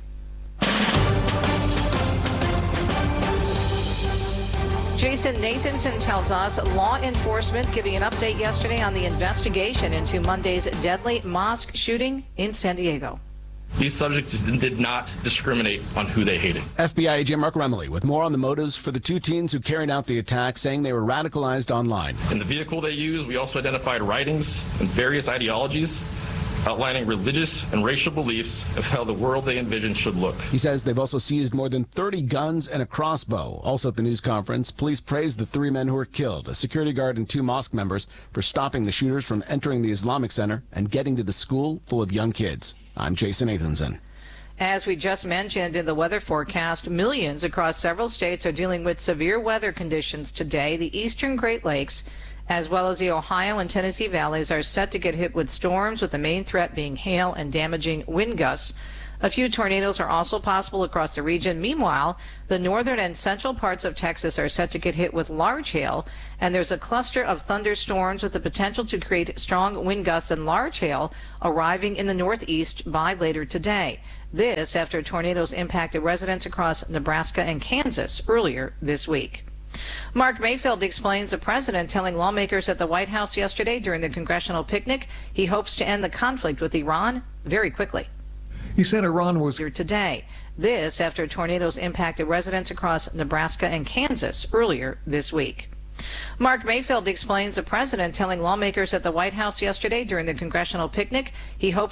Jason Nathanson tells us law enforcement giving an update yesterday on the investigation into Monday's deadly mosque shooting in San Diego. These subjects did not discriminate on who they hated. F B I agent Mark Remley with more on the motives for the two teens who carried out the attack, saying they were radicalized online. In the vehicle they used, we also identified writings and various ideologies outlining religious and racial beliefs of how the world they envision should look. He says they've also seized more than thirty guns and a crossbow. Also at the news conference, police praised the three men who were killed, a security guard and two mosque members, for stopping the shooters from entering the Islamic Center and getting to the school full of young kids. I'm Jason Nathanson. As we just mentioned in the weather forecast, millions across several states are dealing with severe weather conditions today. The eastern Great Lakes, as well as the Ohio and Tennessee valleys, are set to get hit with storms, with the main threat being hail and damaging wind gusts. A few tornadoes are also possible across the region. Meanwhile, the northern and central parts of Texas are set to get hit with large hail, and there's a cluster of thunderstorms with the potential to create strong wind gusts and large hail arriving in the northeast by later today. This after tornadoes impacted residents across Nebraska and Kansas earlier this week. Mark Mayfield explains the president telling lawmakers at the White House yesterday during the congressional picnic he hopes to end the conflict with Iran very quickly. He said Iran was here today. This after tornadoes impacted residents across Nebraska and Kansas earlier this week. Mark Mayfield explains the president telling lawmakers at the White House yesterday during the congressional picnic he hopes